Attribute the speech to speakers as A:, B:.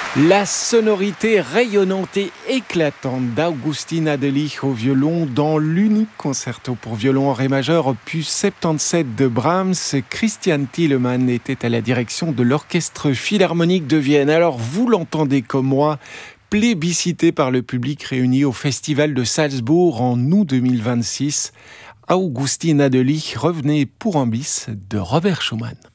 A: La sonorité rayonnante et éclatante d'Augustin Adelich au violon dans l'unique concerto pour violon en ré majeur opus 77 de Brahms. Christian Thielemann était à la direction de l'Orchestre Philharmonique de Vienne. Alors vous l'entendez comme moi, plébiscité par le public réuni au Festival de Salzbourg en août 2026. Augustin Adelich revenait pour un bis de Robert Schumann.